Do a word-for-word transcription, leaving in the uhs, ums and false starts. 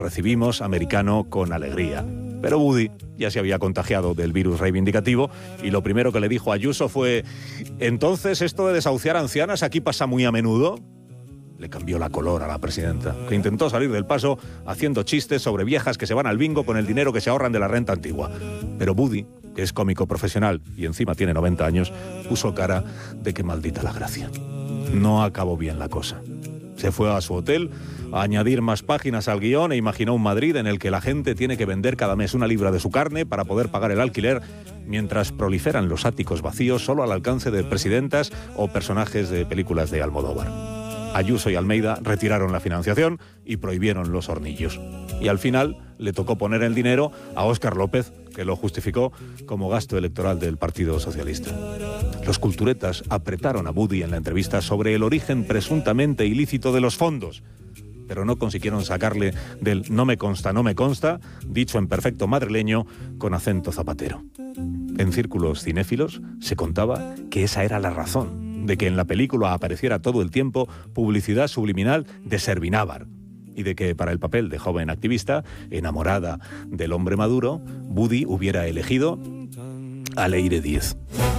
recibimos americano con alegría. Pero Woody ya se había contagiado del virus reivindicativo y lo primero que le dijo a Ayuso fue: ¿entonces esto de desahuciar ancianas aquí pasa muy a menudo? Le cambió la color a la presidenta, que intentó salir del paso haciendo chistes sobre viejas que se van al bingo con el dinero que se ahorran de la renta antigua. Pero Woody, que es cómico profesional y encima tiene noventa años, puso cara de que maldita la gracia. No acabó bien la cosa. Se fue a su hotel a añadir más páginas al guión e imaginó un Madrid en el que la gente tiene que vender cada mes una libra de su carne para poder pagar el alquiler, mientras proliferan los áticos vacíos solo al alcance de presidentas o personajes de películas de Almodóvar. Ayuso y Almeida retiraron la financiación y prohibieron los hornillos. Y al final le tocó poner el dinero a Óscar López, que lo justificó como gasto electoral del Partido Socialista. Los culturetas apretaron a Woody en la entrevista sobre el origen presuntamente ilícito de los fondos, pero no consiguieron sacarle del no me consta, no me consta, dicho en perfecto madrileño con acento zapatero. En círculos cinéfilos se contaba que esa era la razón de que en la película apareciera todo el tiempo publicidad subliminal de Servinávar y de que para el papel de joven activista, enamorada del hombre maduro, Woody hubiera elegido a Leire Díez.